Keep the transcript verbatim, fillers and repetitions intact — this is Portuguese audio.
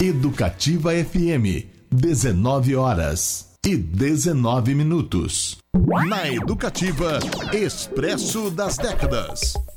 Educativa F M, dezenove horas e dezenove minutos. Na Educativa, Expresso das Décadas.